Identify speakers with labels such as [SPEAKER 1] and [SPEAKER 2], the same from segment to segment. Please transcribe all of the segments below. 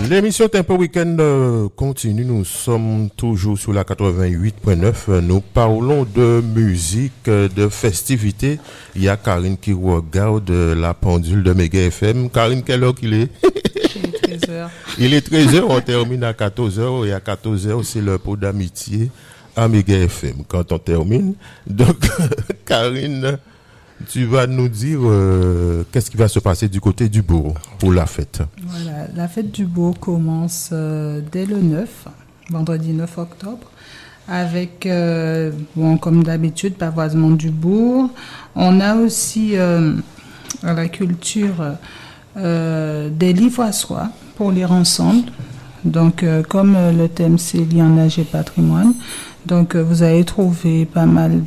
[SPEAKER 1] L'émission Tempo Week-end continue. Nous sommes toujours sur la 88.9. Nous parlons de musique, de festivités. Il y a Karine qui regarde la pendule de Mega FM. Karine, quelle heure qu'il est?
[SPEAKER 2] Il est 13h.
[SPEAKER 1] Il est 13h, on termine à 14h. Et à 14h, c'est le pot d'amitié à Mega FM quand on termine. Donc, Karine, tu vas nous dire qu'est-ce qui va se passer du côté du bourg pour la fête.
[SPEAKER 2] Voilà, la fête du bourg commence dès le 9, vendredi 9 octobre, avec, comme d'habitude, pavoisement du bourg. On a aussi à la culture des livres à soie pour lire ensemble. Donc, comme le thème c'est lionnage et patrimoine, donc vous allez trouver pas mal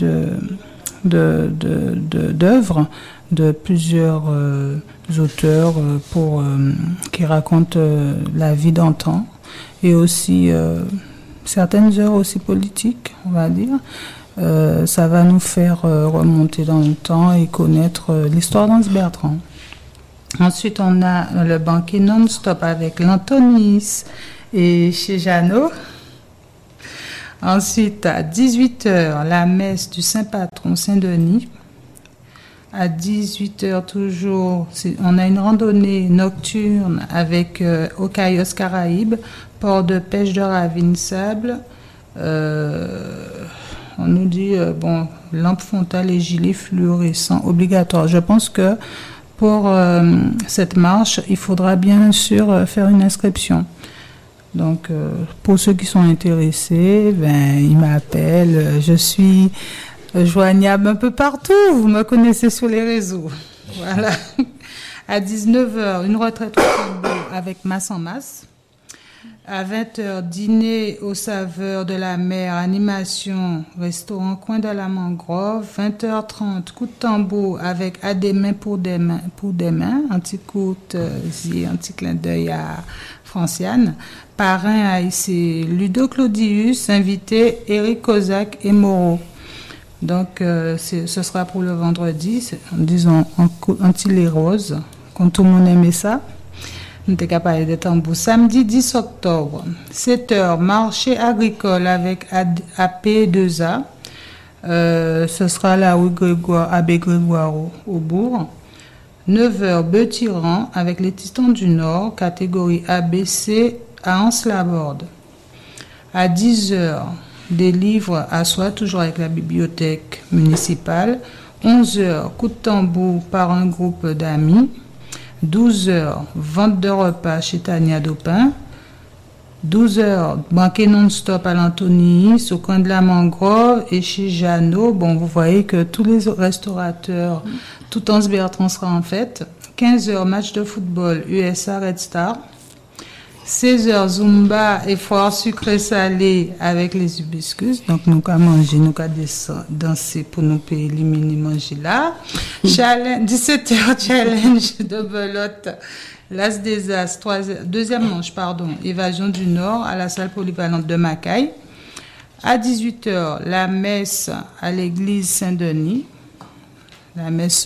[SPEAKER 2] d'œuvres de plusieurs auteurs qui racontent la vie d'antan et aussi certaines œuvres aussi politiques, on va dire. Ça va nous faire remonter dans le temps et connaître l'histoire d'Anse Bertrand. Ensuite, on a le banquet non-stop avec l'Antonis et chez Jeannot. Ensuite, à 18h, la messe du Saint-Patron Saint-Denis. À 18h toujours, on a une randonnée nocturne avec Ocaillos Caraïbes, port de pêche de Ravine-Sable. On nous dit, lampe frontale et gilet fluorescent obligatoire. Je pense que pour cette marche, il faudra bien sûr faire une inscription. Donc, pour ceux qui sont intéressés, ils m'appellent. Je suis joignable un peu partout. Vous me connaissez sur les réseaux. Voilà. À 19h, une retraite au football avec masse en masse. À 20h, dîner aux saveurs de la mer, animation, restaurant Coin de la Mangrove. 20h30, coup de tambour avec à des mains pour des mains. Un petit coup un petit clin d'œil à Franciane. Parrain, c'est Ludo Claudius, invité Eric Kozak et Moreau. Donc, ce sera pour le vendredi, disons, en tilet rose, quand tout le monde aimait ça. On était capable de tambour. Samedi 10 octobre, 7h, marché agricole avec AP2A. Ce sera la rue Abbé Grégoire au bourg. 9h, Beutyran avec les Titans du Nord, catégorie ABC à Anse-Laborde. À 10h, des livres à soi, toujours avec la bibliothèque municipale. 11h, coup de tambour par un groupe d'amis. 12h, vente de repas chez Tania Dopin. 12h, banquet non-stop à l'Antonis, au coin de la Mangrove et chez Jeannot. Bon, vous voyez que tous les restaurateurs, tout Anse Bertrand sera en fête. 15h, match de football USA Red Star. 16h, Zumba et foire sucré-salé avec les hibiscus. Donc, nous qu'à manger, nous qu'à danser pour nous éliminer manger là. 17h, challenge de belote. L'As des As, deuxième manche, évasion du Nord à la salle polyvalente de Macaille. À 18h, la messe à l'église Saint-Denis, la messe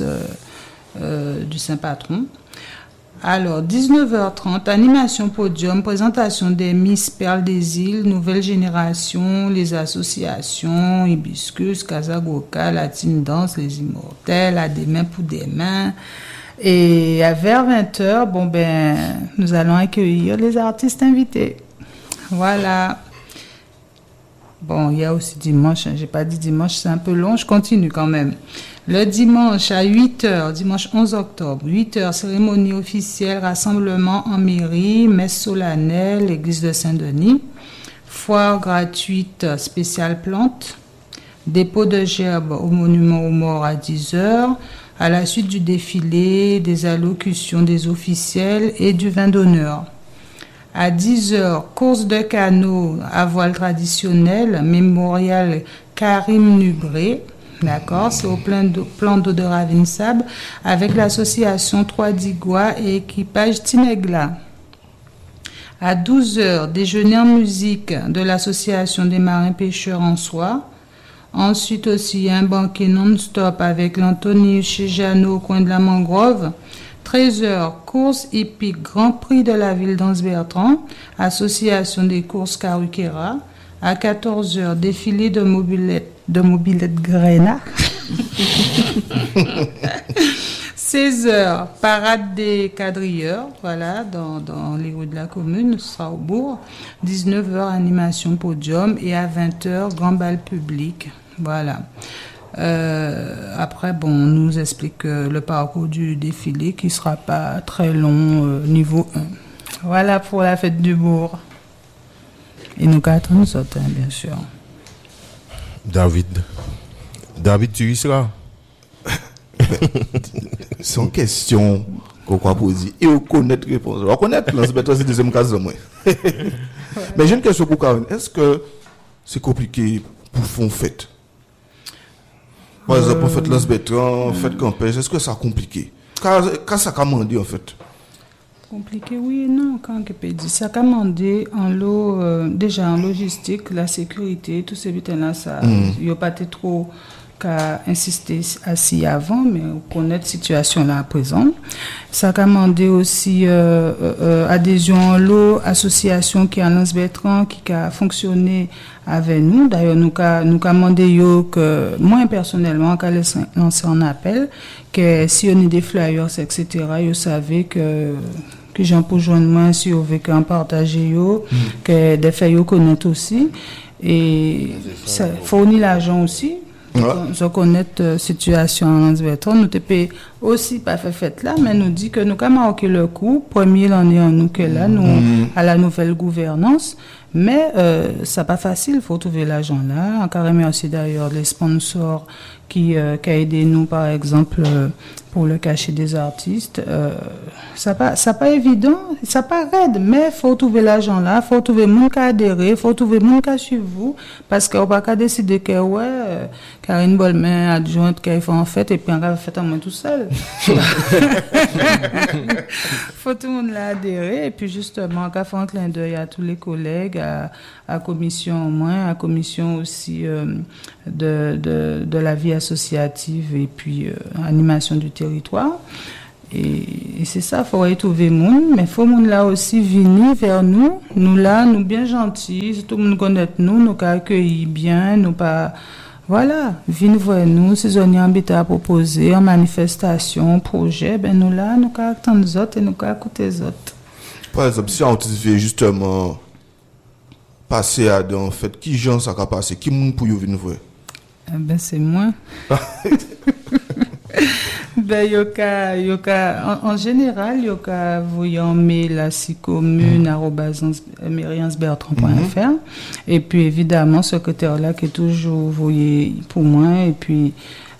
[SPEAKER 2] du Saint-Patron. Alors, 19h30, animation podium, présentation des Miss Perles des Îles, nouvelle génération, les associations, Hibiscus, Casagoka, Latine Danse, les Immortels, à des mains pour des mains. Et vers 20h, nous allons accueillir les artistes invités. Voilà. Bon, il y a aussi dimanche, j'ai pas dit dimanche, c'est un peu long, je continue quand même. Le dimanche à 8h, dimanche 11 octobre, 8h, cérémonie officielle, rassemblement en mairie, messe solennelle, église de Saint-Denis, foire gratuite spéciale plantes, dépôt de gerbes au monument aux morts à 10h, à la suite du défilé, des allocutions des officiels et du vin d'honneur. À 10h, course de canot à voile traditionnel, mémorial Karim Nubré. D'accord, c'est au plan d'eau de Ravine-Sable avec l'association Trois d'Igua et équipage Tinegla. À 12h, déjeuner en musique de l'association des marins pêcheurs en soie. Ensuite aussi un banquet non-stop avec l'Anthony chez Jeannot au coin de la Mangrove. 13h, course hippique Grand Prix de la ville d'Anse-Bertrand, association des courses Karukera. À 14h, défilé de mobilette Gréna. 16h, parade des quadrilleurs, voilà, dans les rues de la commune, ce sera au bourg. 19h, animation podium. Et à 20h, grand bal public. Voilà. Après, bon, on nous explique le parcours du défilé qui sera pas très long, niveau 1. Voilà pour la fête du bourg. Et nous attendons ça, bien sûr.
[SPEAKER 1] David, tu y seras?
[SPEAKER 3] C'est une question qu'on croit poser et on connaît la réponse. On connaît l'Anse-Bertrand, c'est le deuxième cas de moi. Mais j'ai une question pour Karine. Est-ce que c'est compliqué pour faire une fête? Par exemple, on fait l'Anse-Bertrand, fête campage, est-ce que c'est compliqué? Quand ça commande en fait?
[SPEAKER 2] Compliqué, oui et non. Quand on peut dire ça, commander en lot, déjà en logistique, la sécurité, tous ces butins-là, ça, il n'y a pas été trop qu'à insister assis avant, mais on connaît la situation là à présent. Ça a commandé aussi adhésion en lot, association qui est à Anse-Bertrand, qui a fonctionné avec nous. D'ailleurs, nous commandé que moi personnellement, quand lancé un appel, que si on a des flyers, etc., vous savez que j'en peux joindre moi si on veut qu'en partager, que des faits vous connaissent aussi. Et ça fournit l'argent aussi. Je connais la situation en Anse-Bertrand. Nous t'es aussi pas fait fête là, mais nous dit que nous avons marqué le coup. Premier l'année en nous que là, nous à la nouvelle gouvernance. Mais ça pas facile, il faut trouver l'argent là. Encore remercier d'ailleurs les sponsors qui a aidé nous, par exemple, pour le cachet des artistes. Ça pas évident, ça pas raide, mais faut trouver l'argent là, faut trouver mon cas adhérer, faut trouver mon cas suivre vous, parce qu'on va pas décider que Karine Bolmain adjointe qu'elle fait en fête et puis on va faire en moi tout seul. Faut tout le monde là adhérer et puis justement qu'à faire un clin d'œil à tous les collègues, à commission au moins, à commission aussi de la vie associative et puis animation du territoire. Et c'est ça, il faut retrouver monde, mais il faut monde là aussi venir vers nous. Nous là, nous bien gentils, si tout le monde connaît nous accueillir bien, nous pas... Voilà, venez voir nous, si on a un à proposer, en manifestation, projet, ben nous là, nous attendons les autres et nous écouter les autres.
[SPEAKER 3] Par exemple, si on veut justement passer à en fait, qui gens ça va passer, qui monde pour venir voir?
[SPEAKER 2] Ben c'est moi. Ben en général, yoka voyant mail à commune@meriansbertrand.fr et puis évidemment secrétaire là qui est toujours voyé pour moi et puis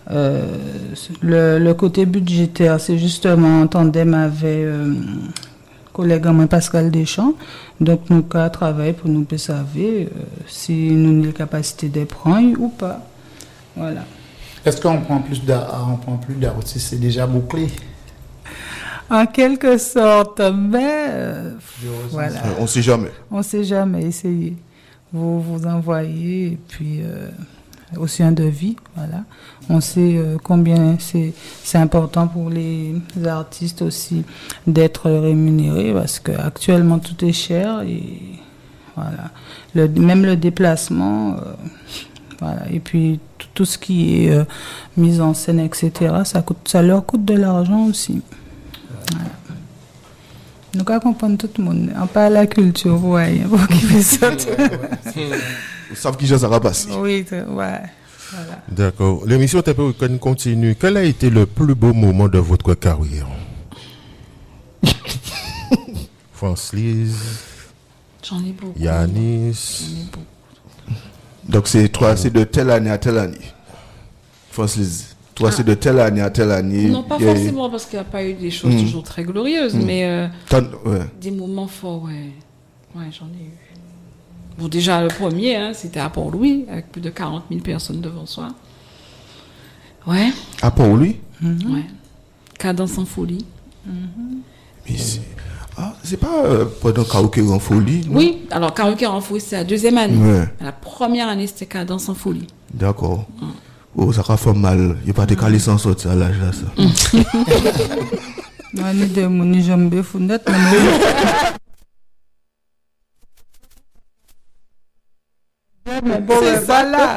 [SPEAKER 2] le côté budgétaire c'est justement en tandem avec collègue à moi Pascal Deschamps, donc nous avons travaillé pour nous savoir si nous avons la capacité de prendre ou pas. Voilà.
[SPEAKER 4] Est-ce qu'on prend plus d'artistes, c'est déjà bouclé?
[SPEAKER 2] En quelque sorte, mais voilà.
[SPEAKER 3] On sait jamais.
[SPEAKER 2] On sait jamais, essayez. Vous envoyez et puis aussi un devis, voilà. On sait combien c'est important pour les artistes aussi d'être rémunérés parce que actuellement tout est cher et voilà. Même le déplacement, voilà. Et puis tout ce qui est mise en scène, etc., ça leur coûte de l'argent aussi. Voilà. Donc, à comprendre tout le monde. On parle de la culture, vous voyez, pour qui fait ça.
[SPEAKER 3] Vous savez qui ça va passer.
[SPEAKER 2] Oui, ouais. Voilà.
[SPEAKER 1] D'accord. L'émission TP continue. Quel a été le plus beau moment de votre carrière? France-Lise.
[SPEAKER 5] J'en ai beaucoup.
[SPEAKER 1] Yanis.
[SPEAKER 5] J'en ai beaucoup.
[SPEAKER 3] Donc c'est de telle année à telle année. France-Lise. C'est de telle année à telle année.
[SPEAKER 5] Non, pas forcément parce qu'il n'y a pas eu des choses toujours très glorieuses, mais des moments forts, ouais. Ouais, j'en ai eu. Bon, déjà, le premier, c'était à Port-Louis, avec plus de 40 000 personnes devant soi. Ouais.
[SPEAKER 3] À Port-Louis?
[SPEAKER 5] Ouais. Cadence en folie.
[SPEAKER 3] Mais c'est pas pendant Karaoké en folie? Non?
[SPEAKER 5] Oui, alors Karaoké en folie, c'est la deuxième année.
[SPEAKER 3] Ouais.
[SPEAKER 5] La première année, c'était Cadence en folie.
[SPEAKER 3] D'accord. Oh, ça va faire mal. Il n'y a pas de calé sans sortir à l'âge là, ça.
[SPEAKER 2] Non, ni de mon ni jambes fondette, mais bon, c'est ça là.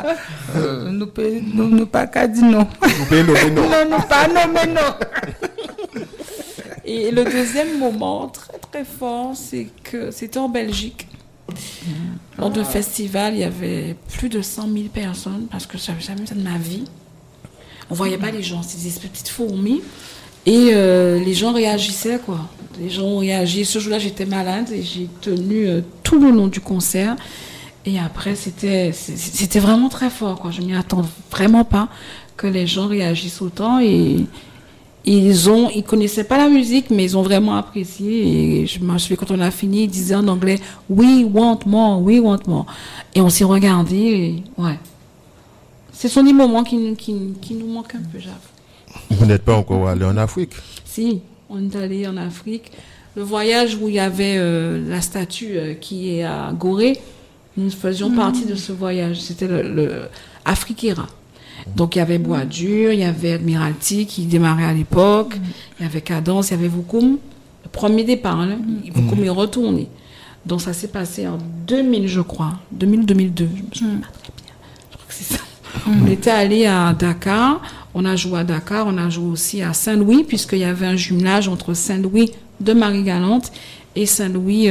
[SPEAKER 2] Nous pas qu'à dire non. Non, pas non, mais non.
[SPEAKER 5] Et le deuxième moment très très fort, c'est que c'était en Belgique. Lors d'un festival, il y avait plus de 100 000 personnes, parce que j'avais jamais vu ça de ma vie. On voyait pas les gens, c'était des petites fourmis. Et les gens réagissaient, quoi. Les gens ont réagi. Ce jour-là, j'étais malade et j'ai tenu tout le long du concert. Et après, c'était vraiment très fort, quoi. Je m'y attends vraiment pas que les gens réagissent autant. Et ils connaissaient pas la musique, mais ils ont vraiment apprécié. Et je me souviens, quand on a fini, ils disaient en anglais « We want more, we want more ». Et on s'est regardé. Et, ouais. Ce sont des moments qui nous manquent un peu, j'avoue.
[SPEAKER 1] Vous n'êtes pas encore allé en Afrique?
[SPEAKER 5] Si, on est allé en Afrique. Le voyage où il y avait la statue qui est à Gorée, nous faisions partie de ce voyage. C'était le Afriquera. Donc il y avait Bois-Dur, il y avait Admiralty qui démarrait à l'époque, il y avait Cadence, il y avait Voukoum. Le premier départ, hein, Voukoum est retourné. Donc ça s'est passé en 2000, je crois. 2000-2002, je me souviens pas très bien. Je crois que c'est ça. On était allé à Dakar, on a joué à Dakar, on a joué aussi à Saint-Louis, puisqu'il y avait un jumelage entre Saint-Louis de Marie-Galante et Saint-Louis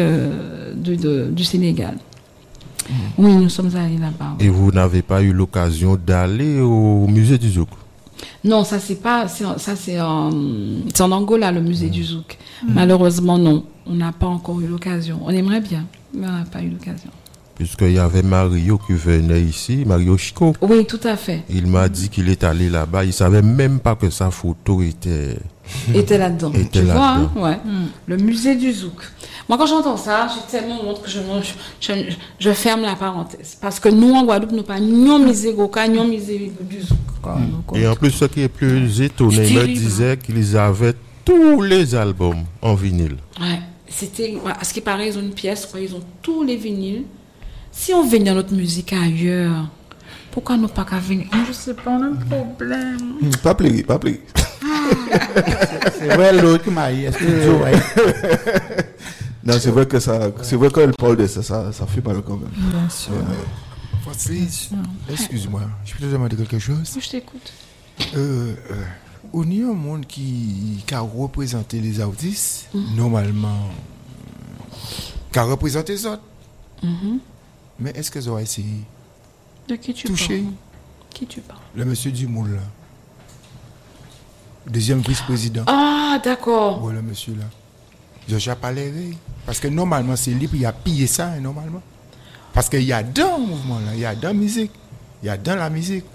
[SPEAKER 5] du Sénégal. Oui, nous sommes allés là-bas.
[SPEAKER 1] Et vous n'avez pas eu l'occasion d'aller au musée du Zouk?
[SPEAKER 5] Non, ça c'est en Angola, le musée du Zouk. Malheureusement, non. On n'a pas encore eu l'occasion. On aimerait bien, mais on n'a pas eu l'occasion.
[SPEAKER 1] Puisqu'il y avait Mario qui venait ici, Mario Chico.
[SPEAKER 5] Oui, tout à fait.
[SPEAKER 1] Il m'a dit qu'il est allé là-bas. Il ne savait même pas que sa photo était
[SPEAKER 5] là-dedans. Tu vois, hein? Ouais. Le musée du Zouk. Moi, quand j'entends ça, j'ai tellement honte que je ferme la parenthèse. Parce que nous, en Guadeloupe, nous pas ni misé Goka, ni misé du Zouk.
[SPEAKER 1] Et en plus, ce qui est plus étonnant, il me disait qu'ils avaient tous les albums en vinyle.
[SPEAKER 5] Ouais. À ce qui paraît, ils ont une pièce, ils ont tous les vinyles. Si on venait dans notre musique ailleurs, pourquoi nous pas qu'à venir? Je sais pas, on a un problème.
[SPEAKER 3] Pas plairer.
[SPEAKER 4] C'est vrai, l'autre qui m'a dit, est-ce que tu vois?
[SPEAKER 3] Non, c'est vrai qu'elle parle de ça fait mal quand même.
[SPEAKER 2] Bien sûr.
[SPEAKER 6] Francis, excuse-moi, je peux te demander quelque chose?
[SPEAKER 5] Je t'écoute.
[SPEAKER 6] On y a un monde qui a représenté les autistes, normalement, qui a représenté les autres. Mais est-ce qu'ils ont essayé
[SPEAKER 5] de qui tu
[SPEAKER 6] toucher
[SPEAKER 5] parles? Qui tu parles?
[SPEAKER 6] Le monsieur Dumoul, là. Deuxième vice-président.
[SPEAKER 5] Ah, d'accord.
[SPEAKER 6] Oui, le monsieur, là. J'ai pas l'air. Parce que normalement, c'est lui qui a pillé ça, hein, normalement. Parce qu'il y a dans le mouvement, là. Il y a dans la musique. Il y a dans la musique.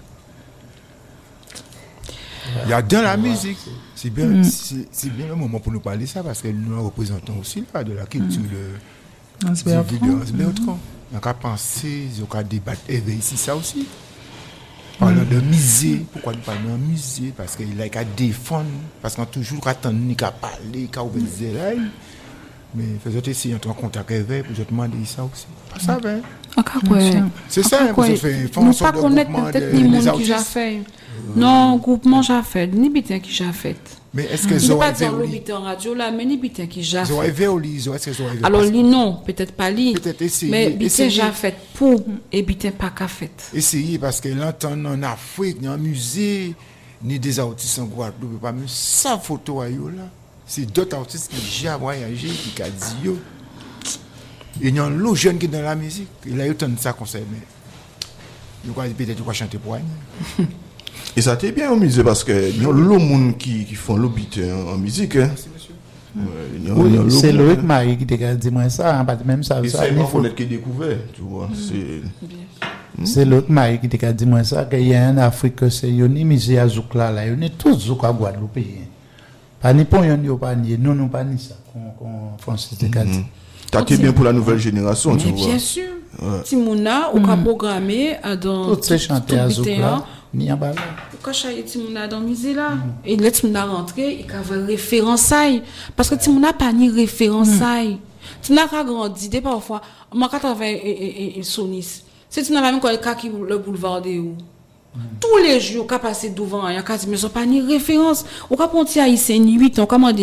[SPEAKER 6] Il y a dans la musique. C'est bien le moment pour nous parler de ça, parce que nous représentons aussi là, de la culture de Bertrand. On a pensé, on a débattu ici ça aussi. Parlant de musée, pourquoi nous parlons de musée? Parce qu'il a qu'à défendre, parce qu'on a toujours attendu qu'à parler, qu'à ouvrir les oreilles. Mais faisons essayer d'entrer en contact avec pour te demander ça aussi. Pas ça, ben? C'est ça, vous avez fait
[SPEAKER 5] nous pas connaître peut-être ni monde qui j'ai fait. Non, groupement j'ai fait, ni bitin qui j'ai fait.
[SPEAKER 6] Mais est-ce que ils ont
[SPEAKER 5] pas dire le en radio là, mais ni bitin qui j'ai fait.
[SPEAKER 6] Ils ont élevé au lit, est-ce qu'ils ont élevé?
[SPEAKER 5] Alors lui non, peut-être pas lui.
[SPEAKER 6] Peut-être essayer.
[SPEAKER 5] Mais bitin j'ai fait pour et bitin pas qu'a fait.
[SPEAKER 6] Essayer parce que l'entend en Afrique, dans un musée, ni des artistes en Guadeloupe, pas même sans photo à eux là. C'est d'autres artistes qui ont voyagé, qui ont dit yo. Il y a un lot jeune qui est dans la musique. Il a eu tant de ça qu'on sait, mais peut-être qu'il va chanter pour elle.
[SPEAKER 3] Et ça t'est bien au musée parce que il y a le monde qui font l'obité en musique. Hein.
[SPEAKER 4] C'est Loïc Marie qui t'a dit moi ça, même ça.
[SPEAKER 3] Et c'est pas faut qui découvert, tu vois.
[SPEAKER 4] C'est Loïc Marie qui t'a dit moi ça qu'il y a en Afrique que c'est yoni musée à Zouk là, on est tous Zouk à Guadeloupe. Pas ni pour yon pas ni non pas ni ça qu'on Francis t'a dit.
[SPEAKER 3] T'as bien pour la nouvelle génération, tu vois.
[SPEAKER 5] Bien sûr. Timouna ou qu'a programmé dans
[SPEAKER 4] toutes ces chanteurs à Zouk là. Ni en bas là.
[SPEAKER 5] Quand j'ai Timouna dans musée là, et là Timouna rentré, il avait référence parce que Timouna pas ni référence Timouna a grandi des parfois. Moi quand j'avais et Sonis, c'est Timouna même quand le boulevard de où tous les jours qu'a passé devant, il y a quasi mais sont pas ni référence. Ou qu'a ponti haïtien 8 ans, comment dire,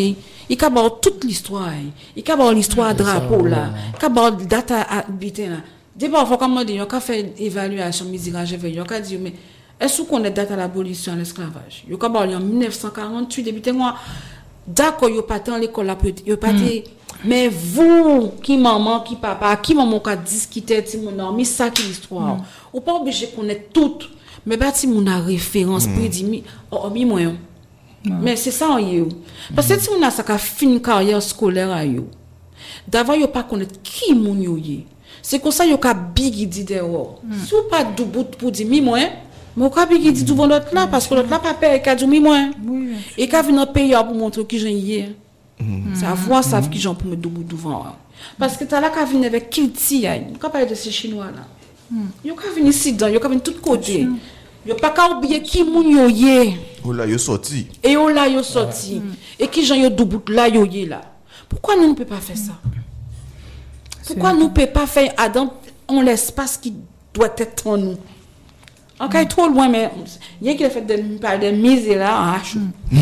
[SPEAKER 5] Il a toute l'histoire. Il a l'histoire drapeau là. Il a date à habiter là. D'abord, il faut comment dire, il a fait évaluation musicale, il a dit, mais est-ce qu'on est date à l'abolition de l'esclavage? Il a en 1948, débuté moi. D'accord, il n'y a pas tant l'école là, il a pas mais vous, qui maman, qui papa, qui maman qui a discuté, qui mon ami, ça qui l'histoire. Ou pas obligé qu'on ait toutes, mais bah si mon a référence pour dire, oh mi moi. Mais c'est ça en you. Parce que si on a ça qui fini carrière scolaire à you, d'abord il pas connaître qui mon yo yé. C'est comme ça il y a big dit dehors. Si ou pas double pour dire mi moi. Mais quand big dit devant l'autre là parce que l'autre là pas père qui a dit mi moi. Et quand vient payer pour montrer qui j'en yé. Ça voix savent qui j'en pour me devant. Parce que t'as là qu'à venir avec qui ti quand parler de ces chinois là. Yo qu'à venir ici dedans, yo qu'à venir tout côté. Yo pas qu'à oublier qui moun yo yé.
[SPEAKER 3] Oh là yo sorti.
[SPEAKER 5] Et oh là yo sorti. Et qui j'en yo doubout là yo yé là. Pourquoi nous ne peut pas faire ça? Pourquoi nous ne peut pas faire Adam en l'espace qui doit être en nous? On est trop loin, mais il y a qui a fait des mises là en hache.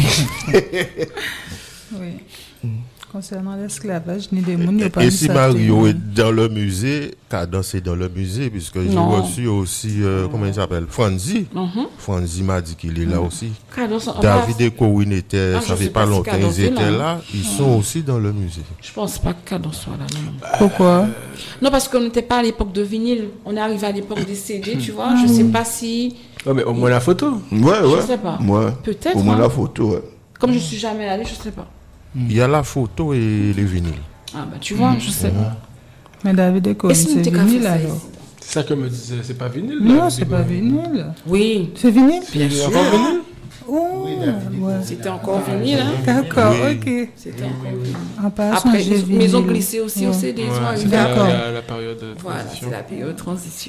[SPEAKER 2] Oui. Concernant l'esclavage, ni des mouns, il pas.
[SPEAKER 1] Et si Mario est dans le musée, Cadence est dans le musée, puisque j'ai reçu aussi, comment il s'appelle, Franzi. Franzi m'a dit qu'il est là aussi. David et Corinne étaient, ça fait pas longtemps, ils étaient là. Ils sont aussi dans le musée.
[SPEAKER 5] Je pense pas que Cadence soit là. Non.
[SPEAKER 2] Pourquoi?
[SPEAKER 5] Non, parce qu'on n'était pas à l'époque de vinyle. On est arrivé à l'époque des CD, tu vois. Je sais pas si.
[SPEAKER 7] Ouais, mais au moins la photo.
[SPEAKER 3] Ouais.
[SPEAKER 5] Je sais pas.
[SPEAKER 3] Ouais.
[SPEAKER 5] Peut-être.
[SPEAKER 3] Au moins la photo, ouais.
[SPEAKER 5] Comme je suis jamais allée, je sais pas.
[SPEAKER 1] Il y a la photo et les vinyles.
[SPEAKER 5] Ah bah tu vois, je sais pas.
[SPEAKER 2] Mais David et Corinne, c'est vinyle alors.
[SPEAKER 7] C'est ça que me disait, c'est pas vinyle?
[SPEAKER 2] Non, c'est pas vinyle.
[SPEAKER 5] Oui.
[SPEAKER 2] C'est vinyle?
[SPEAKER 5] Bien sûr.
[SPEAKER 7] Encore vinyle?
[SPEAKER 2] Oh, ouais.
[SPEAKER 5] C'était encore vinyle, hein?
[SPEAKER 2] D'accord, ok.
[SPEAKER 5] C'était encore vinyle.
[SPEAKER 2] En passant,
[SPEAKER 5] Après,
[SPEAKER 2] j'ai vinyle.
[SPEAKER 5] ils ont glissé aussi au CD.
[SPEAKER 7] Ouais,
[SPEAKER 5] ils
[SPEAKER 7] c'était
[SPEAKER 5] ont
[SPEAKER 2] D'accord.
[SPEAKER 7] la période de
[SPEAKER 5] Voilà,
[SPEAKER 7] transition.
[SPEAKER 5] c'est la période de transition.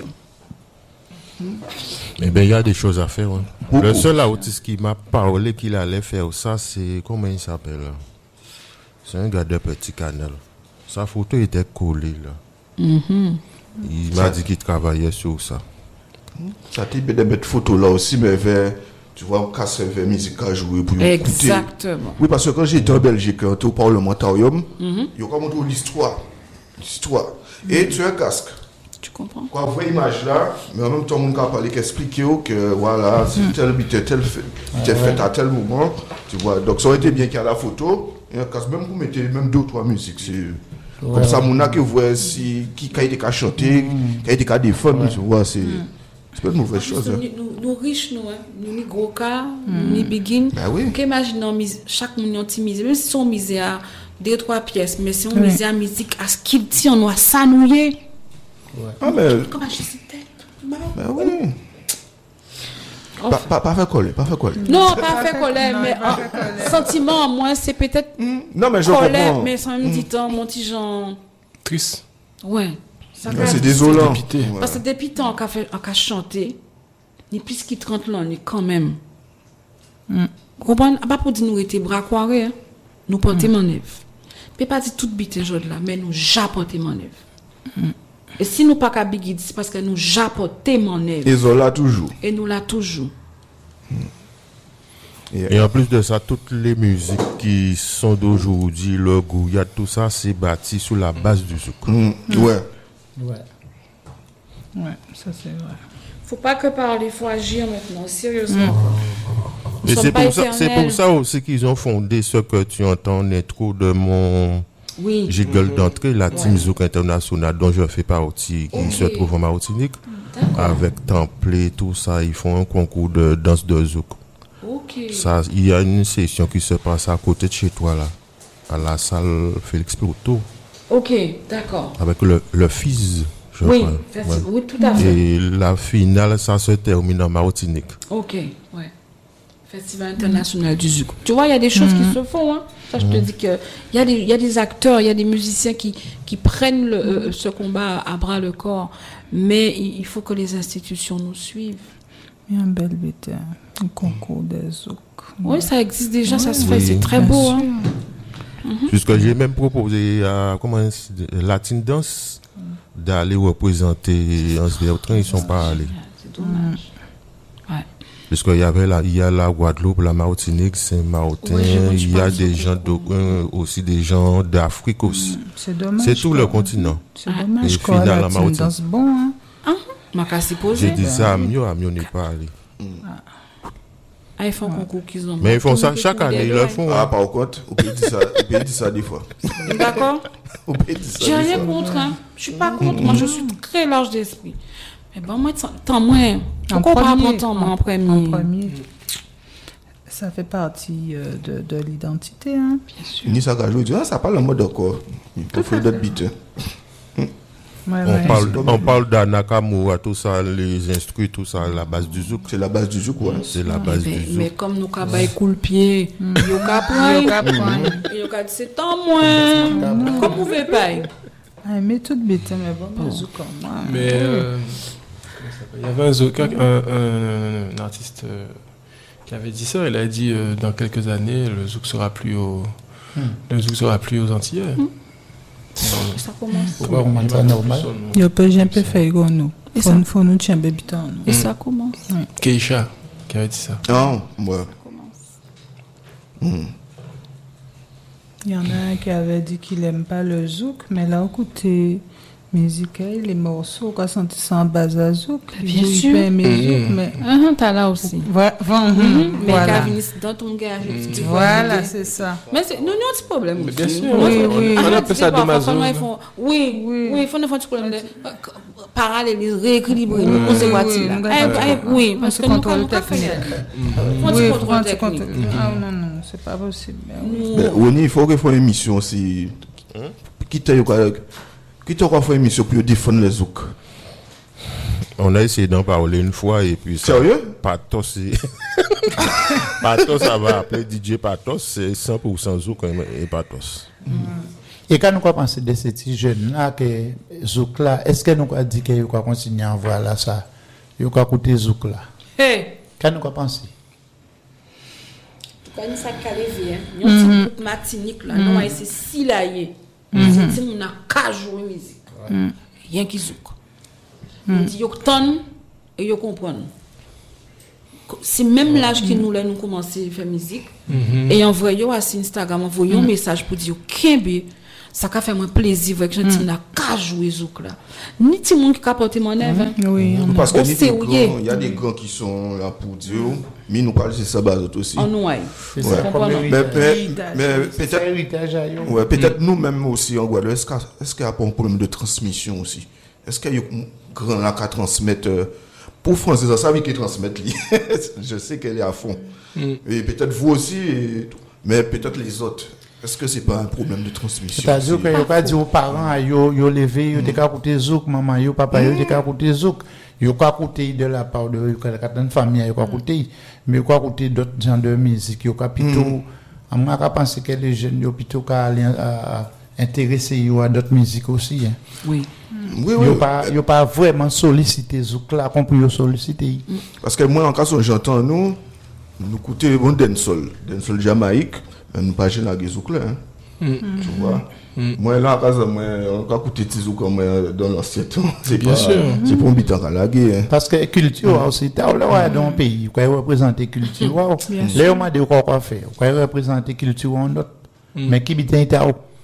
[SPEAKER 1] Mais ben, il y a des choses à faire. Ouais. Le seul autiste qui m'a parlé qu'il allait faire ça, c'est, comment il s'appelle? C'est un gars de Petit Canal. Sa photo était collée là. Il m'a dit qu'il travaillait sur ça.
[SPEAKER 3] Ça t'est bien de mettre photo là aussi, mais vers, tu vois, casser vers musique à jouer pour écouter.
[SPEAKER 5] Exactement.
[SPEAKER 3] Oui, parce que quand j'étais en Belgique, quand j'étais au Parlementarium, il y a comme l'histoire. L'histoire. Et tu as un casque.
[SPEAKER 5] Tu comprends?
[SPEAKER 3] Quoi, vous voyez l'image là, mais en même temps, mon gars parlait, expliquer que voilà, c'est tel fait à tel moment, tu vois. Donc ça aurait été bien qu'il y ait la photo, et un casque, même vous mettez même 2 ou 3 musiques. Comme ça, mon gars, que vous voyez si, qui a été qu'à chanter, qui a été qu'à défendre, tu vois, c'est pas une mauvaise chose.
[SPEAKER 5] Nous riches, nous ni gros cas, nous ni begin.
[SPEAKER 3] Ben oui.
[SPEAKER 5] Imaginons chaque monde a misé, même si on misé à 2-3 pièces, mais si on misé à musique, à ce qu'il tient, on doit s'annouiller.
[SPEAKER 3] Ah, mais.
[SPEAKER 5] Comment je citais?
[SPEAKER 3] Ben oui. Pas fait coller, pas fait coller.
[SPEAKER 5] Non, pas fait coller, mais sentiment en moi, c'est peut-être
[SPEAKER 3] non, mais je
[SPEAKER 5] colère,
[SPEAKER 3] comprends.
[SPEAKER 5] mais sans même dit temps, mon petit genre.
[SPEAKER 7] Triste.
[SPEAKER 5] Ouais.
[SPEAKER 3] C'est désolant.
[SPEAKER 5] Parce que depuis tant qu'à chanter, ni plus qu'il 30 ans, ni quand même. Comprenez? Pas pour dire nous étions bras croirés, nous portons mon œuvre. Peut pas dire toute bite là, mais nous j'apportons mon œuvre. Et si nous pas qu'à big, c'est parce que nous j'apportons mon œuvre.
[SPEAKER 3] Ils ont là toujours.
[SPEAKER 5] Et nous là toujours.
[SPEAKER 1] Et en plus de ça, toutes les musiques qui sont d'aujourd'hui, le Gouya, tout ça, c'est bâti sur la base du souk.
[SPEAKER 3] Ouais.
[SPEAKER 2] Ouais, ça c'est vrai.
[SPEAKER 5] Faut pas que parler, faut agir maintenant, sérieusement.
[SPEAKER 1] Et c'est pour ça aussi qu'ils ont fondé ce que tu entends en intro de mon jingle d'entrée, la Team Zouk International, dont je fais partie, qui se trouve en Martinique. Avec Templé, tout ça, ils font un concours de danse de Zouk. Ça, il y a une session qui se passe à côté de chez toi, là, à la salle Félix Ploto.
[SPEAKER 5] Ok, d'accord.
[SPEAKER 1] Avec le fils, je crois.
[SPEAKER 5] Oui, tout à fait.
[SPEAKER 1] Et la finale, ça se termine en Martinique.
[SPEAKER 5] Ok, ouais. Festival international du Zouk. Tu vois, il y a des choses qui se font. Hein. Ça, je te dis que il y a des acteurs, il y a des musiciens qui prennent ce combat à bras le corps. Mais il faut que les institutions nous suivent.
[SPEAKER 2] Il y a un bel bête, un concours des Zouk.
[SPEAKER 5] Oui, ça existe déjà, ça se fait, c'est très beau. Hein.
[SPEAKER 1] Puisque j'ai même proposé à Latin Dance d'aller représenter Hans Bertrand, ils ne sont pas allés.
[SPEAKER 5] C'est dommage. Ouais.
[SPEAKER 1] Parce qu'il y a la Guadeloupe, la Martinique, Saint-Martin, il y a des gens aussi des gens d'Afrique aussi.
[SPEAKER 2] C'est dommage.
[SPEAKER 1] C'est tout le continent.
[SPEAKER 2] C'est dommage.
[SPEAKER 1] Et final, la Martinique.
[SPEAKER 2] Danse bon, hein.
[SPEAKER 1] J'ai dit ça à mieux n'est pas allé.
[SPEAKER 5] Ils font concours qu'ils ont.
[SPEAKER 1] Mais ils font ça chaque année, ils le font.
[SPEAKER 3] Ah, par contre, on peut dire ça des fois.
[SPEAKER 5] D'accord. J'ai rien
[SPEAKER 3] fois.
[SPEAKER 5] contre, hein. Je suis pas contre. Moi, je suis très large d'esprit. Mais bon, moi, tant moins. Pourquoi pas prendre temps en premier?
[SPEAKER 2] Ça fait partie de l'identité, hein.
[SPEAKER 5] Bien sûr.
[SPEAKER 3] Ni ça je dis, ça parle en mode encore. Il faut faire d'autres beats.
[SPEAKER 1] On parle d'Anakamura, tout ça, les instruits, tout ça, la base du zouk.
[SPEAKER 3] C'est la base du zouk, ouais.
[SPEAKER 1] C'est la base du zouk.
[SPEAKER 5] Mais comme nous avons coup le pied, il y a dit c'est tant moins. Comme vous pouvez pas.
[SPEAKER 2] Mais tout bête, mais bon, zouk comme moi.
[SPEAKER 7] Mais il y avait un artiste qui avait dit ça. Il a dit dans quelques années, le zouk sera plus aux Antillais.
[SPEAKER 5] Ça commence.
[SPEAKER 4] C'est normal.
[SPEAKER 2] Il y a pas jamais fait comme nous. Faut nous tiens bébé temps.
[SPEAKER 5] Et ça commence.
[SPEAKER 7] Keisha qui avait dit ça.
[SPEAKER 3] Ah, ouais.
[SPEAKER 2] Il y en a un qui avait dit qu'il n'aime pas le zouk, mais là, écoutez, musique, les morceaux, quand on sent ça en base à zouk,
[SPEAKER 5] bien sûr.
[SPEAKER 2] Mais
[SPEAKER 5] t'as là aussi.
[SPEAKER 2] Mais
[SPEAKER 5] voilà. Dans ton gars,
[SPEAKER 2] voilà, c'est ça.
[SPEAKER 5] Mais nous, un petit problème.
[SPEAKER 7] Bien sûr.
[SPEAKER 2] Oui.
[SPEAKER 7] On appelle ça d'Amazon.
[SPEAKER 5] Oui, il faut un petit problème de parallélisme, rééquilibrer, nous poser quoi là. Oui, parce que nous, quand nous faisons.
[SPEAKER 2] Oui, non, c'est pas possible.
[SPEAKER 3] Il faut qu'il faut une émission aussi. Qui t'a fait une émission pour défendre les zouk?
[SPEAKER 1] On a essayé d'en parler une fois et puis ça.
[SPEAKER 3] Sérieux?
[SPEAKER 1] Patos, Patos, ça va appeler DJ Patos, c'est 100% zouk et Patos.
[SPEAKER 4] Et quand nous pensons de ces petits jeunes-là, que zouk là, est-ce que nous avons dit qu'il faut continuer à voir là ça? Il faut écouter zouk là. Quand nous pensons?
[SPEAKER 5] Quand nous avons calé, nous avons dit Martinique là, nous avons essayé si laillé. C'est mon a jouer musique. Rien qui zouk. On dit yo tonne et yo comprendre. C'est même l'âge que nous commencer à faire musique et envoyer sur Instagram envoyer un message pour dire Kembe ça a fait moi plaisir avec gentil n'a qu'à jouer zouk là. Ni ti monde qui a porté mon œuvre.
[SPEAKER 2] Oui,
[SPEAKER 3] parce que il y a des grands qui sont là pour dire mais nous parlons de ça base aussi.
[SPEAKER 5] En nous
[SPEAKER 3] mais peut-être peut-être nous-mêmes aussi en Guadeloupe est-ce qu'il y a pas un problème de transmission aussi? Est-ce qu'il y a un grand là qui transmettre pour Francis ça veut qu'il transmettre je sais qu'elle est à fond. Et peut-être vous aussi mais peut-être les autres. Est-ce que c'est pas un problème de transmission?
[SPEAKER 4] C'est-à-dire que pas dire aux parents yo lever yo t'es écouter zouk maman yo papa yo t'es écouter zouk yo écouter de la part de une famille yo écouter mais yo écouter d'autres genres de musique yo plutôt à moi je pense que les jeunes yo plutôt qu'à intéresser yo à d'autres musiques aussi hein.
[SPEAKER 5] Oui.
[SPEAKER 4] Yo pas vraiment solliciter zouk là qu'on peut solliciter
[SPEAKER 3] parce que moi en cas j'entends nous écouter bon dancehall Jamaïque nous pas chez la zouk là tu vois moi là en cas moi on va écouter zouk comme dans l'ancien temps c'est bien sûr c'est pour un bitan à la guerre
[SPEAKER 4] parce que culture aussi là dans un pays quoi représenter culture là on m'a dit quoi faire quoi représenter culture en autre mais qui bitan était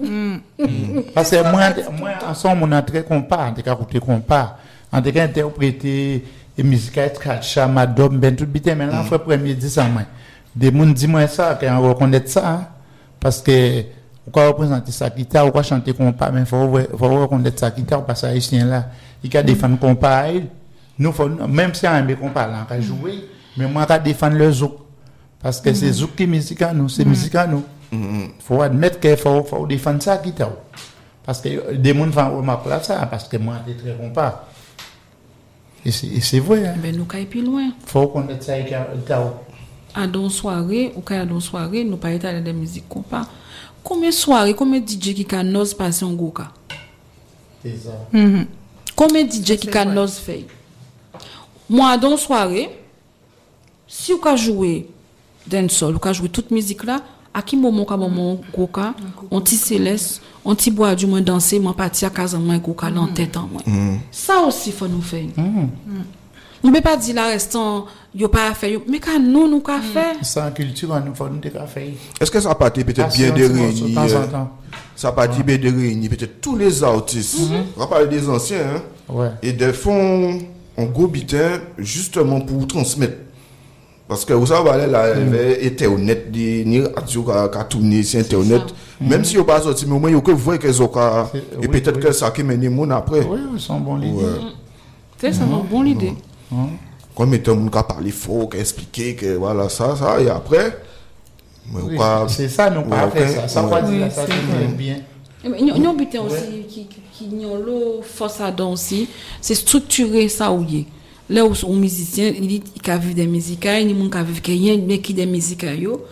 [SPEAKER 4] parce que moi ensemble on a très compas en tout cas écouter compas en tout cas interpréter et musique scratcha madame ben tout bitan mais là fois premier 10 ans des gens disent moi ça qu'on reconnaître ça parce que pourquoi représenter ça guitare pourquoi chanter compas mais faut reconnaître ça guitare parce que haïtien là il a défendre compas nous faut même si on aime compas là on jouer mais moi on défendre le zouk parce que c'est zouk qui musique à nous c'est musique à nous faut admettre qu'il faut défendre ça guitare parce que des gens vont remarquer ça parce que moi c'est très compas et c'est vrai hein.
[SPEAKER 5] Mais nous caille plus loin
[SPEAKER 4] faut connaître ça guitare
[SPEAKER 5] à dans soirée ou quand dans soirée nous pas étaler de musique compas combien soirée combien DJ qui can n'ose passer en goka
[SPEAKER 4] c'est ça
[SPEAKER 5] combien DJ qui can n'ose faire moi dans soirée si ou ka jouer dancehall ou ka jouer toute musique là à qui moment ka moment goka on ti céleste on ti bois du moins danser moi partir à casa moi goka dans tête en moi ça aussi faut nous faire On ne peut pas dire là restant, il pas fait, mais quand nous qu'a fait.
[SPEAKER 4] Sans culture, nous faut nous faire.
[SPEAKER 3] Est-ce que ça partit peut-être bien de réunir ça partit bien de réunir peut-être tous les artistes. On va parler des anciens et des fonds en gros bitin justement pour transmettre. Parce que vous savez là internet ni radio qu'a tourner sur internet même si on pas sorti mais au moins il que voir que et peut-être que ça qui mène monde après.
[SPEAKER 4] Oui, c'est une bonne idée.
[SPEAKER 5] C'est une bonne idée.
[SPEAKER 3] Comme étant on a parler faux, expliquer que voilà ça et après
[SPEAKER 4] oui, c'est ça nous pas faire ça va dire ça c'est bien.
[SPEAKER 5] Nous but aussi qui ont le force à don aussi, c'est structurer ça ou y. Là où un musicien il qui vivre des musicales, ni monde qui vivre rien mais qui des musicales yo.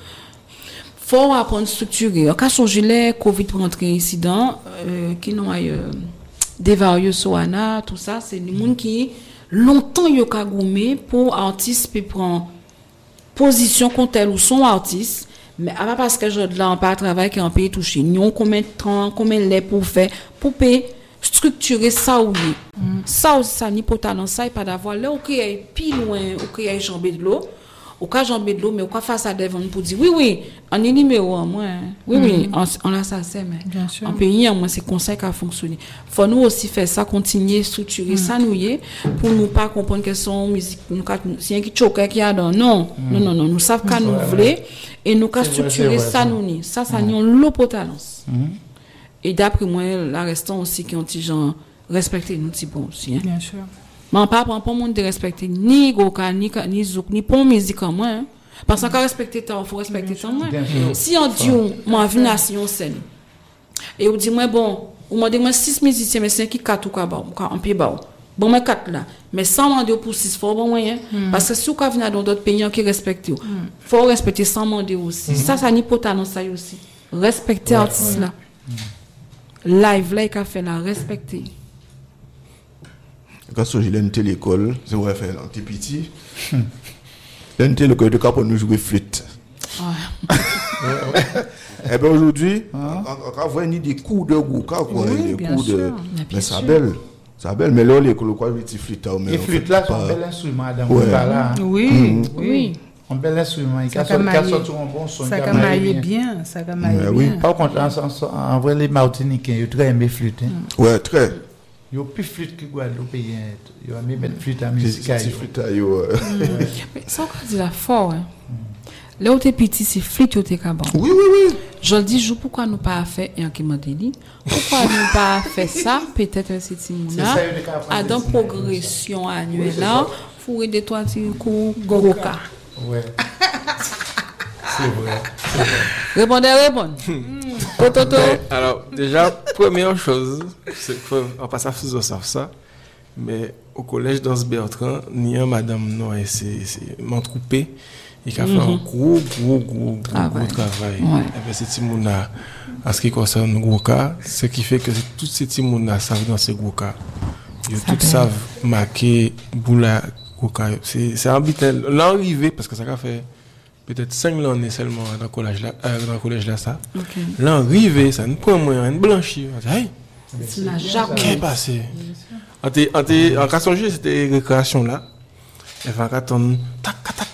[SPEAKER 5] Faut apprendre structurer. En cas changer les Covid pour entrer incident qui n'ont des varieux soana, tout ça, c'est des monde qui longtemps yo ka goumé pour artiste puis prend position contre tel ou son artiste mais pas parce que je là on pas travail qui en pays touché nous combien de temps combien les pour faire pour structurer ça ou ça aussi ça ni pour talent ça et pas d'avoir là OK plus loin OK jambé de l'eau au cas jambé de l'eau mais au cas face à devant pour dire oui en est numéro en moins oui on l'a ça c'est mais en pays en moins c'est conseil qui a fonctionné faut nous aussi faire ça continuer structurer ça nous pour nous pas comprendre que son musique nous si un qui choque qui a dans non nous savons qu'à nous voulons et nous qu'à structurer ça nous ça nous l'eau pour talent et d'après moi la restant aussi qui ont petit gens respecter nous petit bon aussi
[SPEAKER 2] bien sûr.
[SPEAKER 5] Mais pas monde de respecter ni goka ni zouk ni pon musique en moi parce qu'on respecter temps faut respecter temps moi si on dit moi vinn nation scène et on dit moi bon on m'a dit moi 6 musiciens mais 5 qui 4 ou en pied bas bon moi 4 là mais sans demander pour 6 faut bon moyen parce que si on vient dans d'autres pays qui respecter faut respecter sans demander aussi ça ni potalon ça aussi respecter artiste là live là il fait la respecter.
[SPEAKER 3] Quand j'ai l'unité l'école, c'est vrai faire un petit petit. L'unité l'école de cap pour nous jouer flûte. Et bien aujourd'hui, on voit des coups de gouka quoi, des coups de mais ça belle. Mais là l'école quoi petit flûte
[SPEAKER 4] mais flûte là sont bel instrument là.
[SPEAKER 2] Oui.
[SPEAKER 4] Un bel instrument, il a sorti un bon son.
[SPEAKER 2] Ça camaille bien, ça camaille bien.
[SPEAKER 4] Par contre, en vrai, les Martiniquais, ils ont très aimé flûte.
[SPEAKER 3] Ouais, très.
[SPEAKER 4] Ils ont plus flûte que Guadeloupéens. Ils ont aimé mettre flûte à musique.
[SPEAKER 5] Mais ça, on dit la fort. Là où t'es petit, c'est flûte où t'es cabane.
[SPEAKER 3] Oui.
[SPEAKER 5] Je le dis, pourquoi nous pas fait, et en qui m'a dit, pourquoi nous pas fait ça, peut-être c'est Timouna, à dans progression annuelle là, pour aider toi, tu coup, Gogoka.
[SPEAKER 4] Ouais. C'est vrai.
[SPEAKER 5] Répondez. Toto.
[SPEAKER 7] Alors, déjà, première chose, c'est qu'on passe à faire ça. Mais au collège dans ce Bertrand, ni un madame non, c'est m'entroupé. Il a fait un gros travail.
[SPEAKER 5] Ouais.
[SPEAKER 7] Et bien, c'est Timouna, en ce qui concerne le gros cas, ce qui fait que tous ces Timouna savent dans ces gros cas. Ils tous savent marquer boula. C'est habituel. L'arrivée, parce que ça a fait peut-être 5 années seulement dans le collège là, ça.
[SPEAKER 5] Okay.
[SPEAKER 7] L'arrivée, ça nous prend moyen de blanchir.
[SPEAKER 5] C'est la jamais.
[SPEAKER 7] Qu'est-ce qui est passé? En cas songé, c'était récréation là. Et va attendre, tac,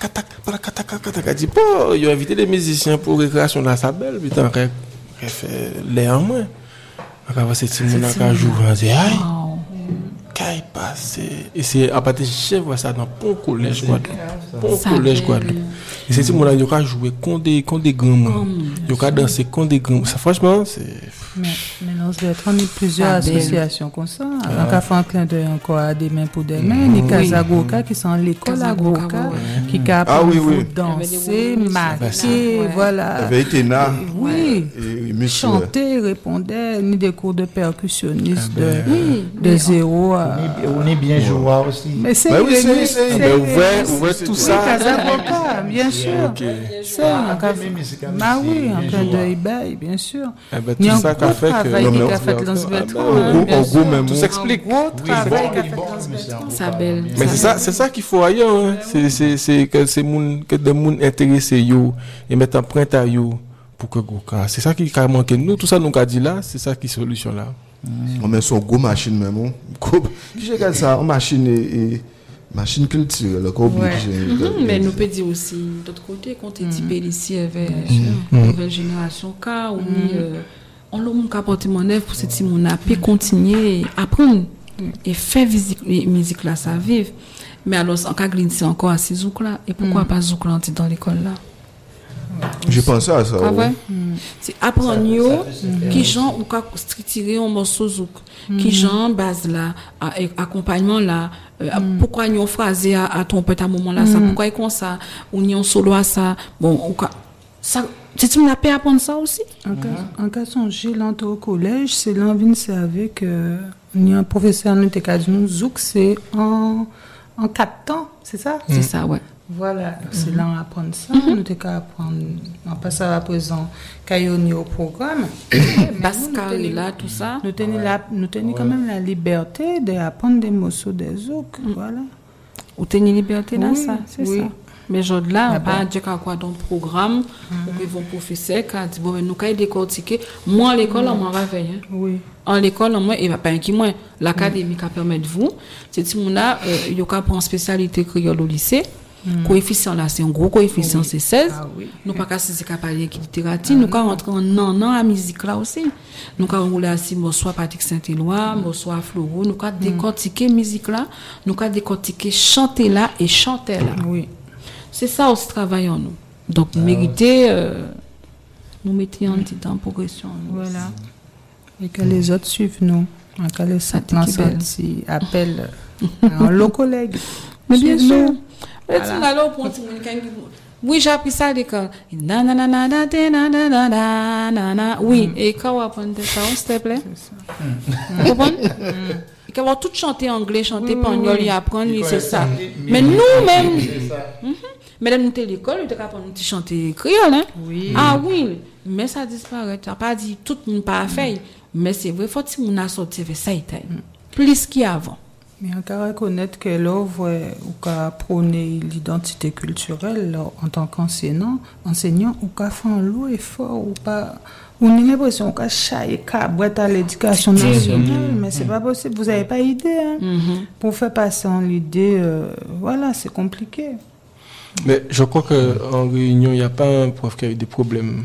[SPEAKER 7] elle dit, bon, ils ont invité des musiciens pour récréation là, ça belle, putain, elle fait l'air en moins. On va c'est Timouna qui a joué, on dit, aïe. Qu'est-ce passé? Et c'est à partir de chez vous, ça dans bon collège Guadeloupe. Et c'est Timouna qui a joué contre des grands. Il a dansé contre des grands. Ça, franchement, c'est.
[SPEAKER 2] Mais non, on a plusieurs associations comme ça. On a fait un clin d'œil encore à des mains pour des mains. Les Kazagoka qui sont l'école à Goka, qui capable danser, marquer, voilà.
[SPEAKER 3] Avec Téna.
[SPEAKER 2] Oui. Chanter, répondait, ni des cours de percussionniste de zéro.
[SPEAKER 4] On est bien joueur aussi.
[SPEAKER 2] Mais c'est
[SPEAKER 7] ouvert tout ça.
[SPEAKER 2] Kazagoka, bien sûr. Ça, oui, en clin d'œil, bien sûr.
[SPEAKER 7] Tout ça qu'a fait
[SPEAKER 2] que
[SPEAKER 7] tout s'explique. Mais c'est ça qu'il faut ailleurs. C'est que des gens intéressés et mettre en print à yo pour que Goka. C'est ça qui a manqué. Nous, tout ça nous a dit là, c'est ça qui est solution là.
[SPEAKER 3] On met son gros machine même. Qui regarde ça, une machine et Machine culture, le corps obligé.
[SPEAKER 5] Mais nous peut dire aussi, d'autre côté, quand tu es ici avec la nouvelle génération, car on l'a mon capote mon œuvre pour cette on a pu continuer à apprendre et faire musique là, ça vive. Mais alors, en cas de c'est encore à ces zouk là, et pourquoi pas zouk là dans l'école là?
[SPEAKER 3] Je pensais à ça.
[SPEAKER 5] C'est apprendre qui gens ou qu'à tirer un morceau zouk, qui gens base là, accompagnement là, pourquoi nous phrasé à ton petit à moment là, ça pourquoi est comme ça, ou nous solo à ça, bon, ça, c'est tu m'as pas apprendre ça aussi.
[SPEAKER 2] En cas songer l'entrée au collège, c'est l'envie c'est avec un professeur nous t'ai dit nous zouk c'est en 4 temps, c'est ça?
[SPEAKER 5] C'est ça, ouais.
[SPEAKER 2] Voilà, c'est là on apprend ça, nous t'es qu'à apprendre, on passe à présent, caillonner au programme.
[SPEAKER 5] Pascal là, tout ça.
[SPEAKER 2] Nous tenons quand même la liberté d'apprendre des morceaux des zouk, voilà.
[SPEAKER 5] Ou tenir liberté là, ça, c'est ça. Mais je là, on pas dire quoi dans le programme, ou ils vont professeur qui dit bon, nous qu'à décortiquer. Moi à l'école, on m'en réveille.
[SPEAKER 2] Oui.
[SPEAKER 5] En l'école, moi, il va pas inquiéter moi. L'académie qui permet de vous, c'est si mon là, il y a qu'à prendre spécialité créole au lycée. Coefficient là, c'est un gros coefficient, c'est 16. Nous pas qu'à c'est qu'à parler qui littérature, nous qu'à rentrer en à musique là aussi. Nous qu'à rouler assis soit Patrick Saint-Éloi, soit Floro, nous qu'à décortiquer musique là, nous qu'à décortiquer chanter là et chanter là.
[SPEAKER 2] Oui.
[SPEAKER 5] C'est ça aussi travail en nous. Donc mériter nous mettions un petit temps en progression.
[SPEAKER 2] Voilà. Et que les autres suivent nous. En cas de ça appel nos collègues.
[SPEAKER 5] Mais bien sûr. Oui, j'ai appris ça à l'école. Oui, et quand on apprend ça, s'il te plaît. Vous comprenez? Quand on va tout chanter anglais, chanter espagnol, et apprendre, c'est ça. Mais nous-mêmes, mesdames, nous sommes à l'école, nous avons appris à chanter créole. Hein?
[SPEAKER 2] Oui.
[SPEAKER 5] Ah oui, mais ça disparaît. Tu n'as pas dit tout le monde pas fait. Mais c'est vrai, il faut que nous ayons sorti ça plus qu'avant.
[SPEAKER 2] Mais on peut reconnaître que l'œuvre ou prôner l'identité culturelle là, en tant qu'enseignant, ou qu'a fait un lourd effort ou pas, on a l'impression qu'on chaille boîte à l'éducation nationale, mais c'est pas possible. Vous n'avez pas idée hein? Pour faire passer en l'idée, voilà, c'est compliqué.
[SPEAKER 7] Mais je crois qu'en réunion, il n'y a pas un prof qui a eu des problèmes.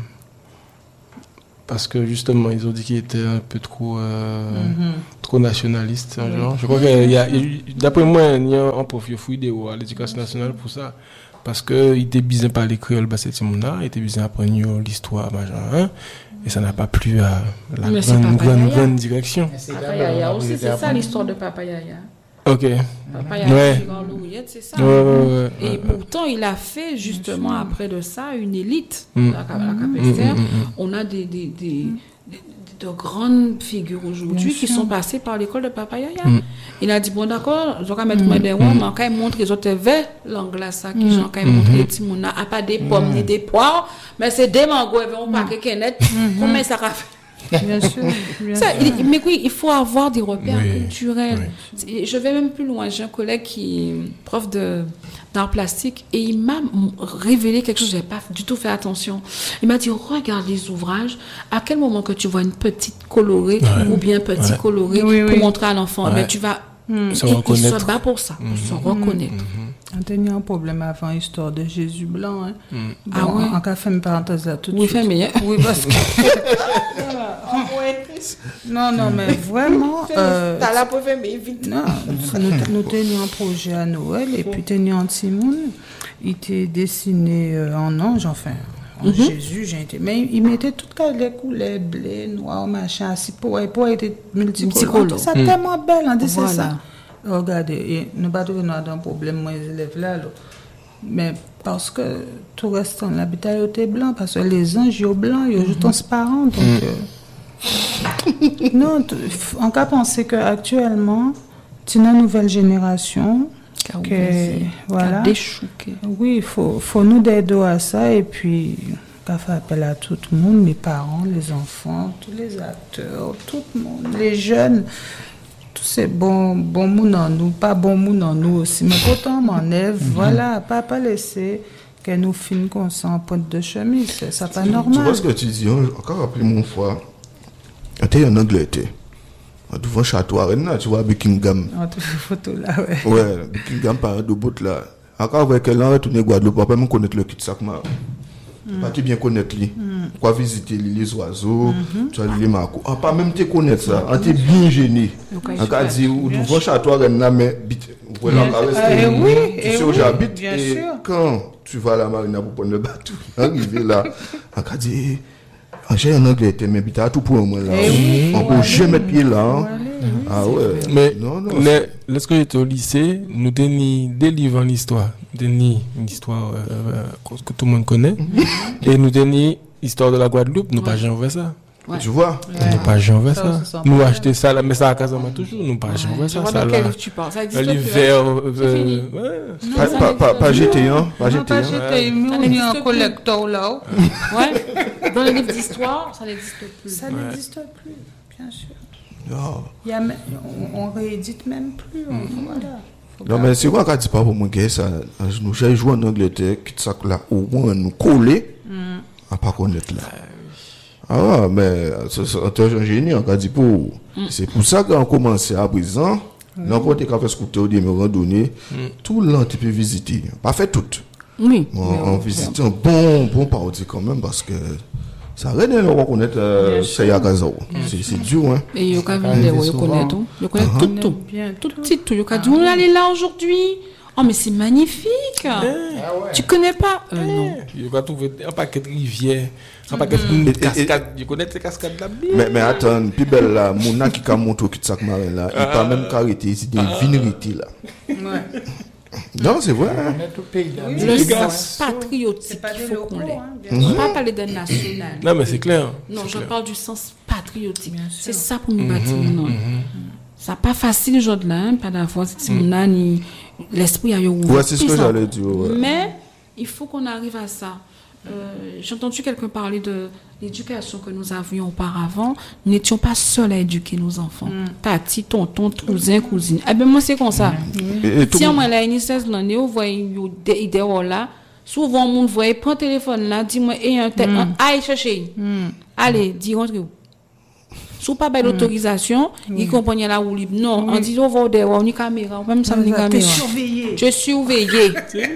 [SPEAKER 7] Parce que justement, ils ont dit qu'il était un peu trop nationaliste. Genre. Je crois d'après moi, il y a un prof qui a fouillé à l'éducation nationale pour ça. Parce qu'il était bien par les créoles, il était bien apprendre l'histoire, machin, et ça n'a pas plu à la grande direction.
[SPEAKER 5] Papa Yaya aussi, c'est ça l'histoire de Papa Yaya.
[SPEAKER 7] Ok.
[SPEAKER 5] Papa Yaya, c'est ça. Et pourtant, il a fait justement après de ça une élite à Cap-Esther. On a de grandes figures aujourd'hui qui sont passées par l'école de Papa Yaya. Il a dit bon d'accord, je vais mettre des rois, mais quand il montre les autres vers l'anglais ça qui j'en quand il montre les petits mona a pas des pommes ni des poires, mais c'est des mangos et on pas quelqu'un net. Comment ça va faire?
[SPEAKER 2] Bien sûr.
[SPEAKER 5] Mais oui, il faut avoir des repères culturels. Oui. Je vais même plus loin. J'ai un collègue qui est prof d'art plastique et il m'a révélé quelque chose que je n'avais pas du tout fait attention. Il m'a dit, regarde les ouvrages, à quel moment que tu vois une petite colorée ou bien un petit coloré pour montrer à l'enfant, mais tu vas
[SPEAKER 7] se reconnaître.
[SPEAKER 5] Il se bat pour ça, pour se reconnaître.
[SPEAKER 2] On a eu un problème avant l'histoire de Jésus blanc. Hein. Bon, on a fait une parenthèse là tout de suite. Oui, parce que... non, mais vraiment...
[SPEAKER 5] T'as la preuve, mais vite.
[SPEAKER 2] Non, nous tenions un projet à Noël et puis tenions un petit monde. Il était dessiné en ange, enfin... Jésus, j'ai été. Mais il mettait toutes les couleurs, blé, noir, machin, assis pour était multicolore. C'est tellement belle, on dit c'est ça. Regardez, nous pas trouver un problème, moi, les élèves là. Mais parce que tout reste en l'habitat était blanc, parce que les anges, ils sont blancs, ils sont transparents. Donc, non, on peut penser qu'actuellement, c'est une nouvelle génération. Voilà. Oui, il faut nous aider à ça et puis on fait appel à tout le monde, les parents, les enfants, tous les acteurs, tout le monde, les jeunes, tous ces bons monde en nous, pas bons monde en nous aussi, mais pourtant on enlève, voilà, pas laisser qu'elle nous filme comme ça en pointe de chemise, ça pas normal.
[SPEAKER 3] Tu vois ce que tu dis, encore rappelez-moi une fois, j'étais en Angleterre. devant château Arena, tu vois Buckingham.
[SPEAKER 2] Entre les photos là, ouais.
[SPEAKER 3] Ouais, Buckingham par de bout là. Encore avec elle, on retourne Guadeloupe, on peut même connaître le cul-de-sac marron. Pas tu bien connaître lui. Quoi visiter les oiseaux, tu vas les marcos. On pas même te connaître ça. On t'es bien gêné. On a dit ou devant château Arena mais voilà,
[SPEAKER 2] oui,
[SPEAKER 3] tu sais où j'habite et quand tu vas à la marina pour prendre le bateau, arriver là, on a dit j'ai un anglais mais bite à tout pour moi là. On peut jamais pied là. Ah ouais.
[SPEAKER 7] Mais lorsque j'étais au lycée, nous tenions des livres en histoire. Nous tenions une histoire que tout le monde connaît. Et nous tenions l'histoire de la Guadeloupe. Nous pas jamais fait ça.
[SPEAKER 3] Ouais. Tu vois?
[SPEAKER 7] Nous pas jamais fait ça. Nous acheter ça, mais ça à Casamance toujours. Nous pas jamais fait ça.
[SPEAKER 5] Dans quel livre tu parles? Ça existe
[SPEAKER 7] plus. Un livre vert.
[SPEAKER 3] Pas jeté, hein? Pas jeté.
[SPEAKER 2] On est un collector là.
[SPEAKER 5] Ouais. Dans les livres d'histoire, ça n'existe plus.
[SPEAKER 2] Ça n'existe plus, bien sûr. On réédite même plus. Voilà.
[SPEAKER 3] Non, mais c'est quoi quand tu parles pour moi, ça, nous j'ai joué en Angleterre, qui ça là, au moins nous coller, à pas connaître là. Ah, mais c'est un génie, on a dit pour. C'est pour ça qu'on a commencé à présent, n'importe quel fait scooter ou des randonnées, tout l'an tu peux visiter. Pas fait tout.
[SPEAKER 5] Oui.
[SPEAKER 3] On visite un bon parti quand même parce que. Ça rien de reconnaître c'est à Gaza. C'est dur hein.
[SPEAKER 5] Et il y a quand même des reconnaître tout. Il connaît tout. Tout petit tout. Il y a dit on allait là aujourd'hui. Oh mais c'est magnifique. Tu connais pas non.
[SPEAKER 7] Il va trouver un paquet de rivières, un paquet de cascades. Tu connais ces cascades là.
[SPEAKER 3] Mais attends, plus belle là, Mouna qui a monté au cul-de-sac marin là, il pas même carité ici des vinerités là. Ouais. Non, c'est vrai.
[SPEAKER 5] Le sens patriotique, il faut qu'on l'ait. On ne peut pas parler d'un national.
[SPEAKER 7] Non, mais c'est clair.
[SPEAKER 5] Non, je parle du sens patriotique. C'est ça pour nous bâtir. Ça pas facile aujourd'hui là, pas d'avoir l'esprit a eu ouvert.
[SPEAKER 3] Ouais, c'est ce que j'allais dire.
[SPEAKER 5] Mais il faut qu'on arrive à ça. J'ai entendu quelqu'un parler de l'éducation que nous avions auparavant. Nous n'étions pas seuls à éduquer nos enfants. Tati, tonton, cousin, cousine. Eh bien, moi, c'est comme ça. Si on m'a la NSS, l'année, vous voyez des idées là. Souvent, on voit, prend le téléphone là, dis-moi, et un tel, aïe, chercher. Allez, dis, rentrez-vous. Sous pas l'autorisation, il comprend là où libre. Non, on dit, on va dehors, on a une caméra, même ça, on a une caméra. Je suis surveillé.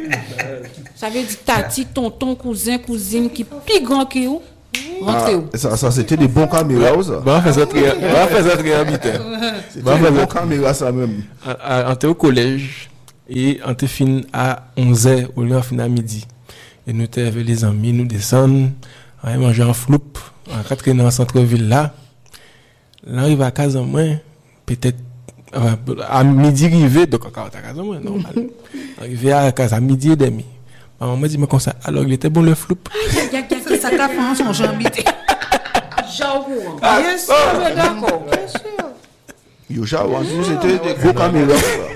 [SPEAKER 5] Ça veut dire tati, tonton, cousin, cousine qui est plus grand que vous. Rentrez-vous.
[SPEAKER 3] Ça, c'était des bons caméras, ça.
[SPEAKER 7] On va faire ça très habituel.
[SPEAKER 3] C'était des bons caméras, ça même.
[SPEAKER 7] On était au collège et on était fini à 11h, au lieu de finir à midi. Et nous étions avec les amis, nous descendons, on a mangé en floupe, on a rentré dans le centre-ville là. Là, on arrive à Casamance, peut-être à midi arrivé, donc encore à Casamance, normal. Arrivé à Casamance, à midi et demi. Maman m'a dit, mais comme ça, alors il était bon le floup.
[SPEAKER 2] C'est ça qu'a fait son jambité.
[SPEAKER 5] J'avoue.
[SPEAKER 2] Bien sûr, d'accord. Bien sûr.
[SPEAKER 3] Yo, j'avoue, c'était des gros caméras.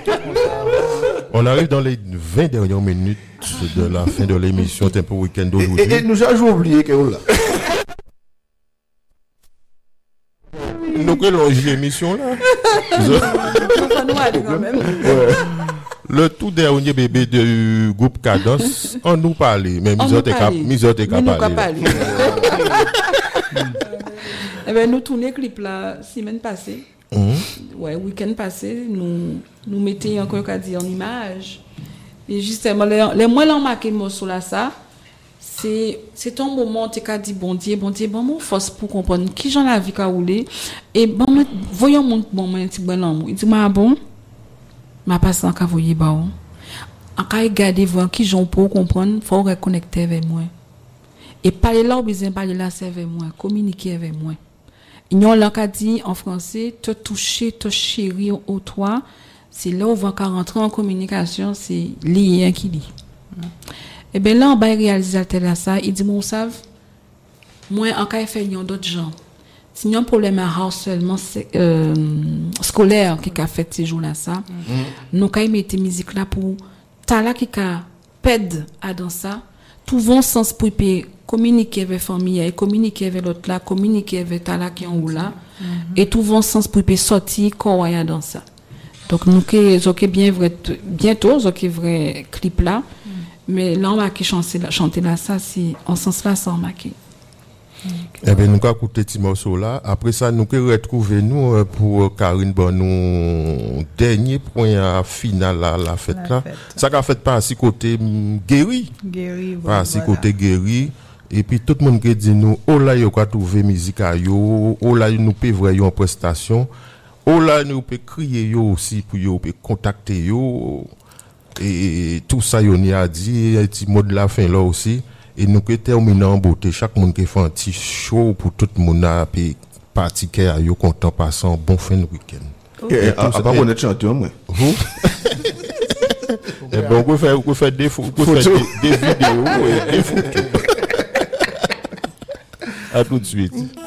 [SPEAKER 1] On arrive dans les 20 dernières minutes de la fin de l'émission Tempo Week-end d'aujourd'hui.
[SPEAKER 3] Et nous avons oublié que là.
[SPEAKER 1] Nous prolongeons l'émission là. Le tout dernier bébé du groupe Kados, on nous parlait, mais nous autres pas parlé.
[SPEAKER 5] Eh ben nous tourner clip là semaine passée. Ouais, week-end passé, nous mettions encore qu'à dire en image. Et justement les moins l'ont marqué morceau là ça. C'est un moment où tu as dit bon Dieu, bon mon force pour comprendre qui j'en la vie qu'a roulé et bon voyons mon petit bon l'amour. Il dit bon m'a passé en voyer bon. En cas regarder voir qui j'en pour comprendre, faut reconnecter avec moi. Et parler là, besoin parler là c'est avec moi, communiquer avec moi. Ils ont là qu'a dit en français te toucher, te chérir au toi, c'est là où on va rentrer en communication, c'est lien qui dit. Et bien là, on va réaliser ça. Il dit, mon savent, moi, en cas de faire d'autres gens, si y a un problème à harcèlement scolaire qui a fait ces jours-là, ça, nous avons mis la musique là pour tala qui a pède à dans ça, tout vont sens pour communiquer avec la famille, communiquer avec l'autre là, communiquer avec tala qui est en haut là, et tout vont sens pour sortir quoi dans ça. Donc, nous avons bien vrai, bientôt, nous avons vrai clip là. Mais là, on va chanter là, ça, c'est en sens là, sans marquer.
[SPEAKER 1] Eh bien, nous avons écouté ce morceau là. Après ça, nous allons retrouver nous pour Karine, bon, nous, dernier point final à la fête là. Ça a fait par si côté guéri.
[SPEAKER 2] Guéri,
[SPEAKER 1] par si côté guéri. Et puis tout le monde qui dit nous, oh là, il faut trouver musique à yo, oh là, nous peut voir en prestation, oh là, nous peut crier yo aussi pour yo, peut contacter yo. Et tout ça, on y a dit, un petit mot de la fin là aussi. Et nous qui terminons en beauté, chaque monde qui fait un petit show pour tout le monde à pratiquer à yo content passant bon fin de week-end.
[SPEAKER 3] Et à part qu'on est chanteur, moi.
[SPEAKER 1] Vous? Et bon, vous faites des photos, des vidéos et des photos. À tout de suite.